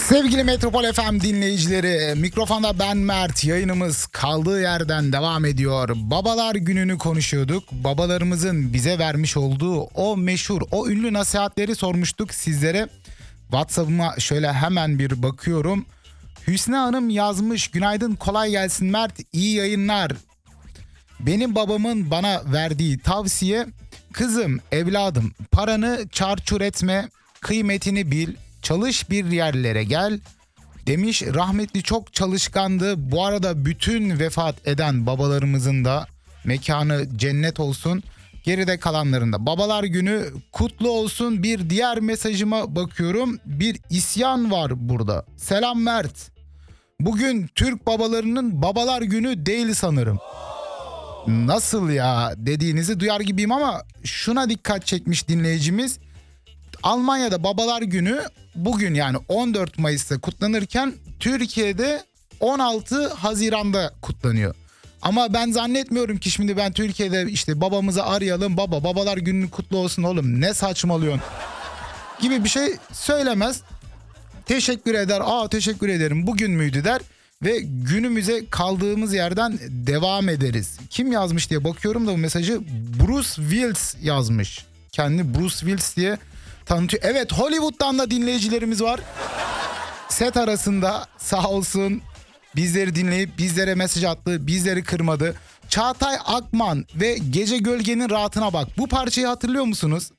Sevgili Metropol FM dinleyicileri, mikrofonda ben Mert. Yayınımız kaldığı yerden devam ediyor. Babalar gününü konuşuyorduk. Babalarımızın bize vermiş olduğu o meşhur, o ünlü nasihatleri sormuştuk sizlere. WhatsApp'ıma şöyle hemen bir bakıyorum. Hüsnü Hanım yazmış. Günaydın, kolay gelsin Mert, iyi yayınlar. Benim babamın bana verdiği tavsiye: kızım, evladım, paranı çarçur etme, kıymetini bil, çalış bir yerlere gel demiş. Rahmetli çok çalışkandı. Bu arada bütün vefat eden babalarımızın da mekanı cennet olsun. Geride kalanların da babalar günü kutlu olsun. Bir diğer mesajıma bakıyorum. Bir isyan var burada. Selam Mert. Bugün Türk babalarının babalar günü değil sanırım. Nasıl ya dediğinizi duyar gibiyim ama şuna dikkat çekmiş dinleyicimiz. Almanya'da babalar günü bugün, yani 14 Mayıs'ta kutlanırken Türkiye'de 16 Haziran'da kutlanıyor. Ama ben zannetmiyorum ki şimdi ben Türkiye'de işte babamızı arayalım, babalar günün kutlu olsun oğlum ne saçmalıyorsun gibi bir şey söylemez. Teşekkür eder, teşekkür ederim bugün müydü der ve günümüze kaldığımız yerden devam ederiz. Kim yazmış diye bakıyorum da bu mesajı Bruce Willis yazmış. Kendini Bruce Willis diye tanıtıyor. Evet, Hollywood'dan da dinleyicilerimiz var. Set arasında sağ olsun bizleri dinleyip bizlere mesaj attı, bizleri kırmadı. Çağatay Akman ve Gece Gölgenin Rahatına Bak. Bu parçayı hatırlıyor musunuz?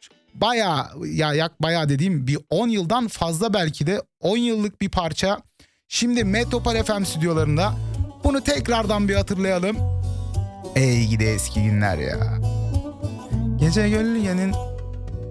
Bayağı dediğim bir 10 yıldan fazla, belki de 10 yıllık bir parça. Şimdi Metropol FM stüdyolarında bunu tekrardan bir hatırlayalım. Ey gidi eski günler ya. Gece Gölgenin